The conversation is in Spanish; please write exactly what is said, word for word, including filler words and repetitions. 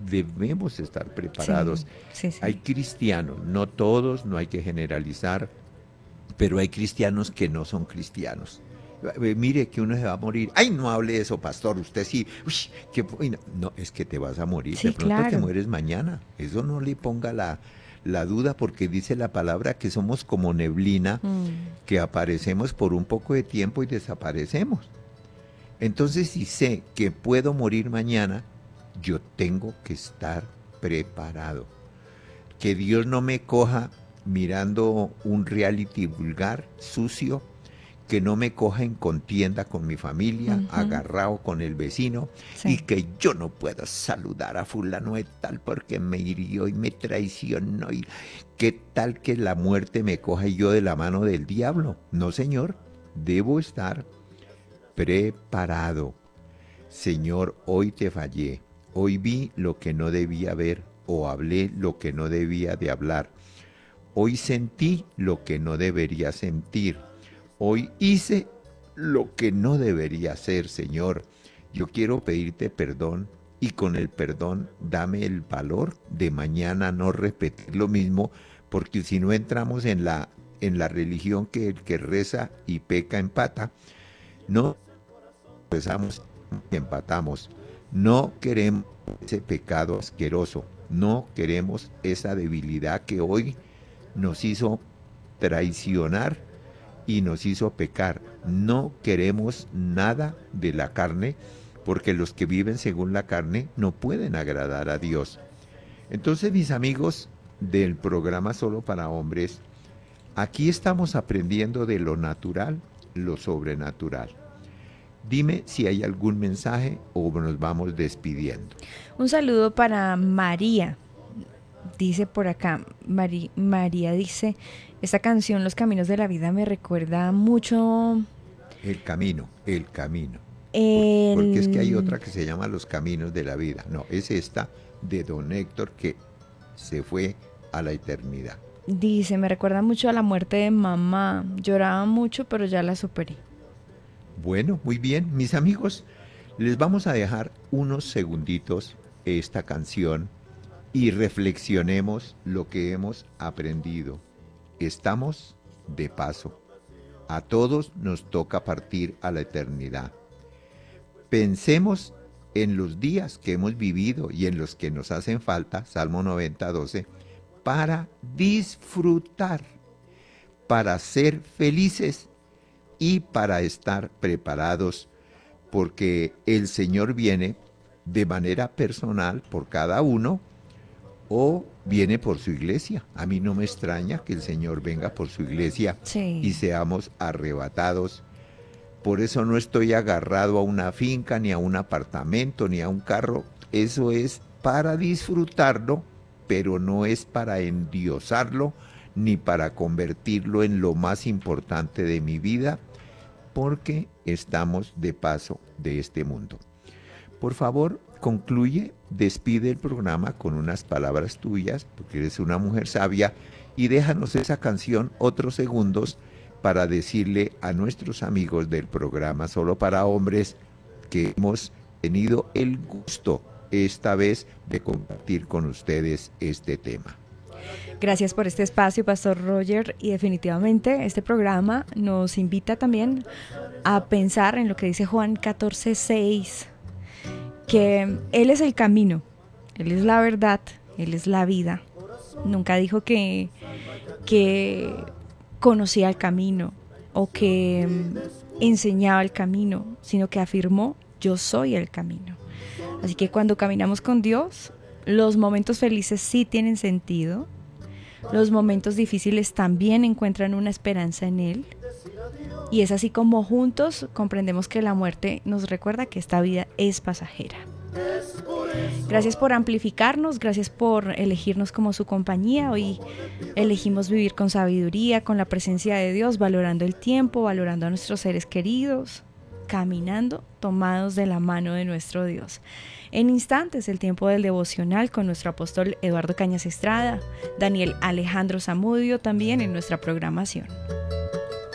debemos estar preparados. Sí, sí, sí. Hay cristianos, no todos, no hay que generalizar, pero hay cristianos que no son cristianos. Eh, Mire que uno se va a morir. Ay, no hable de eso, pastor. Usted sí. Uy, que, uy, no. No, es que te vas a morir. De Sí, pronto te claro. mueres mañana. Eso no le ponga la, la duda, porque dice la palabra que somos como neblina, Mm, que aparecemos por un poco de tiempo y desaparecemos. Entonces, si sé que puedo morir mañana, yo tengo que estar preparado. Que Dios no me coja mirando un reality vulgar, sucio, que no me coja en contienda con mi familia, ujú, agarrado con el vecino, y sí. que yo no puedo saludar a fulano de tal porque me hirió y me traicionó. Y qué tal que la muerte me coja y yo de la mano del diablo. No, señor, debo estar preparado. Señor, hoy te fallé. Hoy vi lo que no debía ver o hablé lo que no debía de hablar. Hoy sentí lo que no debería sentir. Hoy hice lo que no debería hacer, Señor. Yo quiero pedirte perdón y con el perdón dame el valor de mañana no repetir lo mismo, porque si no entramos en la, en la religión que el que reza y peca empata, no rezamos y empatamos. No queremos ese pecado asqueroso. No queremos esa debilidad que hoy nos hizo traicionar y nos hizo pecar. No queremos nada de la carne, porque los que viven según la carne no pueden agradar a Dios. Entonces, mis amigos del programa Solo para Hombres, aquí estamos aprendiendo de lo natural, lo sobrenatural. Dime si hay algún mensaje o nos vamos despidiendo. Un saludo para María. Dice por acá, Mari- María dice, esta canción Los Caminos de la Vida me recuerda mucho El camino, el camino. Por- Porque es que hay el... otra que se llama Los Caminos de la Vida. No, es esta de don Héctor que se fue a la eternidad. Dice, me recuerda mucho a la muerte de mamá. Lloraba mucho, pero ya la superé. Bueno, muy bien, mis amigos, les vamos a dejar unos segunditos esta canción y reflexionemos lo que hemos aprendido. Estamos de paso. A todos nos toca partir a la eternidad. Pensemos en los días que hemos vivido y en los que nos hacen falta, Salmo noventa, doce, para disfrutar, para ser felices y para estar preparados, porque el Señor viene de manera personal por cada uno o viene por su iglesia. A mí no me extraña que el Señor venga por su iglesia y Sí. seamos arrebatados. Por eso no estoy agarrado a una finca, ni a un apartamento, ni a un carro. Eso es para disfrutarlo, pero no es para endiosarlo, ni para convertirlo en lo más importante de mi vida, porque estamos de paso de este mundo. Por favor, concluye, despide el programa con unas palabras tuyas, porque eres una mujer sabia, y déjanos esa canción otros segundos para decirle a nuestros amigos del programa Solo para Hombres que hemos tenido el gusto esta vez de compartir con ustedes este tema. Gracias por este espacio, Pastor Roger. Y definitivamente este programa nos invita también a pensar en lo que dice Juan catorce seis, que Él es el camino, Él es la verdad, Él es la vida. Nunca dijo que, que conocía el camino o que mm, enseñaba el camino, sino que afirmó, yo soy el camino. Así que cuando caminamos con Dios, los momentos felices sí tienen sentido, los momentos difíciles también encuentran una esperanza en Él. Y es así como juntos comprendemos que la muerte nos recuerda que esta vida es pasajera. Gracias por amplificarnos, gracias por elegirnos como su compañía. Hoy elegimos vivir con sabiduría, con la presencia de Dios, valorando el tiempo, valorando a nuestros seres queridos, caminando tomados de la mano de nuestro Dios. En instantes, el tiempo del devocional con nuestro apóstol Eduardo Cañas Estrada, Daniel Alejandro Zamudio también en nuestra programación.